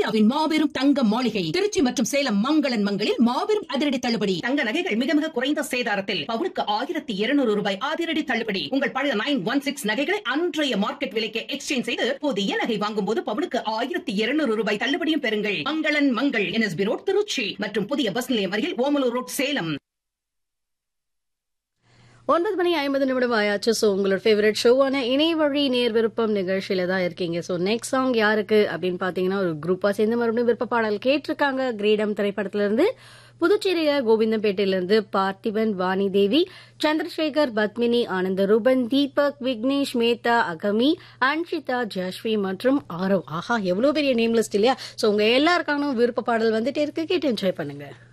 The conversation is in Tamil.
இந்தியாவின் மாபெரும் தங்க மாளிகை திருச்சி மற்றும் சேலம் மங்களன் மங்களில் மாபெரும் அதிரடி தள்ளுபடி. தங்க நகைகள் மிக மிக குறைந்த சேதாரத்தில் பவுனுக்கு 1200 ரூபாய் அதிரடி தள்ளுபடி. உங்கள் பழைய 916 நகைகளை அன்றைய மார்க்கெட் விலைக்கு எக்ஸ்சேஞ்ச் செய்து புதிய நகை வாங்கும் போது பவுனுக்கு 1200 ரூபாய் தள்ளுபடியும் பெறுங்கள். மங்களன் மங்கள் NSB ரோட் திருச்சி மற்றும் புதிய பஸ் நிலையம் அருகில் ஓமலூர் ரோட் சேலம். 9:50 ஆயாச்சு. ஸோ உங்களோட ஃபேவரட் ஷோவான இணையவழி நேர் விருப்பம் நிகழ்ச்சியில தான் இருக்கீங்க. ஸோ நெக்ஸ்ட் சாங் யாருக்கு அப்படின்னு பார்த்தீங்கன்னா, ஒரு குரூப்பா சேர்ந்து மறுபடியும் விருப்ப பாடல் கேட்டிருக்காங்க. கிரீடம் திரைப்படத்துல இருந்து, புதுச்சேரியில கோவிந்தம்பேட்டையில இருந்து பார்த்திபன், வாணி தேவி, சந்திரசேகர், பத்மினி, ஆனந்த ரூபன், தீபக், விக்னேஷ், மேத்தா, அகமி, அன்ஷிதா, ஜாஷ்வி மற்றும் ஆரவ். ஆஹா, எவ்வளவு பெரிய நேம் லிஸ்ட் இல்லையா? ஸோ உங்க எல்லாருக்கான விருப்ப பாடல் வந்துட்டே இருக்கு, கேட்டு என்ஜாய் பண்ணுங்க.